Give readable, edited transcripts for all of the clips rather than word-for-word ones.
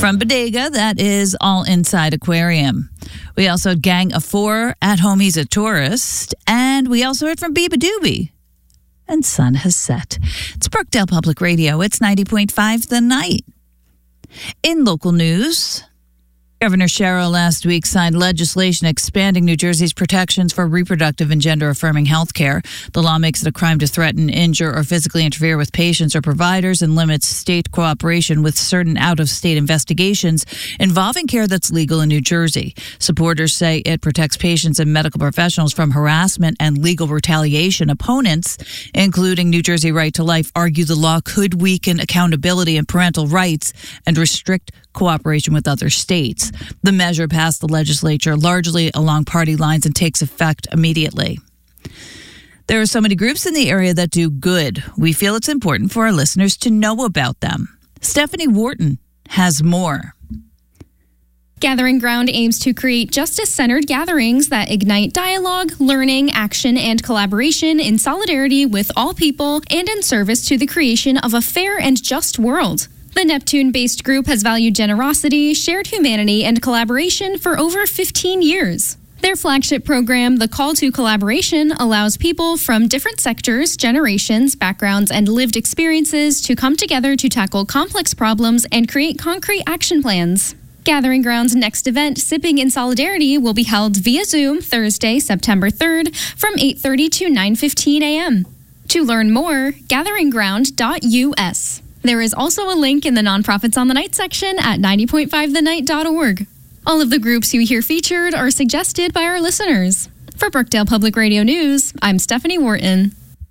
From Bodega, that is All Inside Aquarium. We also had Gang of Four, At Home He's a Tourist. And we also heard from Biba Doobie. And Sun Has Set. It's Brookdale Public Radio. It's 90.5 The Night. In local news, Governor Sherrill last week signed legislation expanding New Jersey's protections for reproductive and gender-affirming health care. The law makes it a crime to threaten, injure, or physically interfere with patients or providers and limits state cooperation with certain out-of-state investigations involving care that's legal in New Jersey. Supporters say it protects patients and medical professionals from harassment and legal retaliation. Opponents, including New Jersey Right to Life, argue the law could weaken accountability and parental rights and restrict cooperation with other states. The measure passed the legislature largely along party lines and takes effect immediately. There are so many groups in the area that do good. We feel it's important for our listeners to know about them. Stephanie Wharton has more. Gathering Ground aims to create justice-centered gatherings that ignite dialogue, learning, action, and collaboration in solidarity with all people and in service to the creation of a fair and just world. The Neptune-based group has valued generosity, shared humanity, and collaboration for over 15 years. Their flagship program, The Call to Collaboration, allows people from different sectors, generations, backgrounds, and lived experiences to come together to tackle complex problems and create concrete action plans. Gathering Ground's next event, Sipping in Solidarity, will be held via Zoom Thursday, September 3rd from 8:30 to 9:15 a.m. To learn more, gatheringground.us. There is also a link in the Nonprofits on the Night section at 90.5thenight.org. All of the groups you hear featured are suggested by our listeners. For Brookdale Public Radio News, I'm Stephanie Wharton.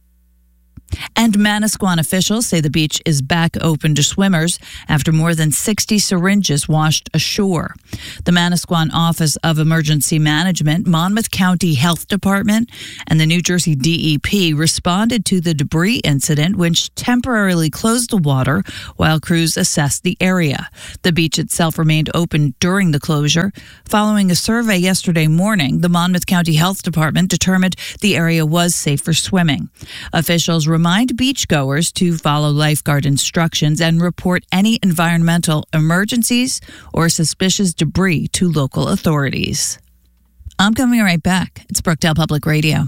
And Manasquan officials say the beach is back open to swimmers after more than 60 syringes washed ashore. The Manasquan Office of Emergency Management, Monmouth County Health Department, and the New Jersey DEP responded to the debris incident, which temporarily closed the water while crews assessed the area. The beach itself remained open during the closure. Following a survey yesterday morning, the Monmouth County Health Department determined the area was safe for swimming. Officials remind beachgoers to follow lifeguard instructions and report any environmental emergencies or suspicious debris to local authorities. I'm coming right back. It's Brookdale Public Radio.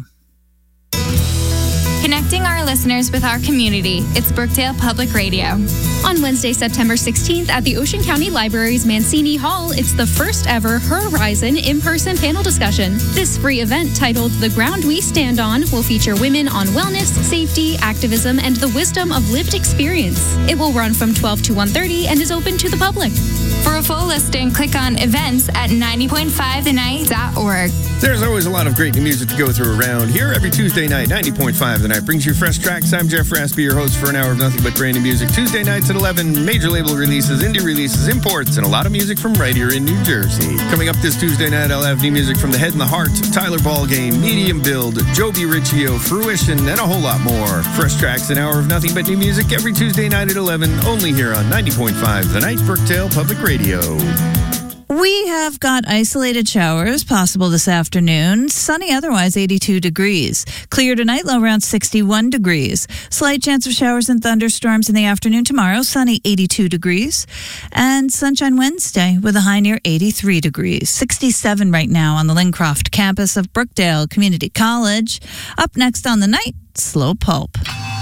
Connecting our listeners with our community. It's Brookdale Public Radio. On Wednesday, September 16th at the Ocean County Library's Mancini Hall, it's the first ever Horizon in-person panel discussion. This free event titled The Ground We Stand On will feature women on wellness, safety, activism, and the wisdom of lived experience. It will run from 12 to 1:30 and is open to the public. For a full listing, click on events at 90.5thenight.org. There's always a lot of great new music to go through around here. Every Tuesday night, 90.5 The Night brings you fresh tracks. I'm Jeff Raspy, your host for an hour of nothing but brand new music. Tuesday nights at 11, major label releases, indie releases, imports, and a lot of music from right here in New Jersey. Coming up this Tuesday night, I'll have new music from The Head and the Heart, Tyler Ballgame, Medium Build, Joby Riccio, Fruition, and a whole lot more. Fresh tracks, an hour of nothing but new music every Tuesday night at 11, only here on 90.5 The Night, Brookdale Public Radio. We have got isolated showers possible this afternoon. Sunny otherwise, 82 degrees. Clear tonight, low around 61 degrees. Slight chance of showers and thunderstorms in the afternoon tomorrow. Sunny, 82 degrees. And sunshine Wednesday with a high near 83 degrees. 67 right now on the Lincroft campus of Brookdale Community College. Up next on the night, Slow Pulp.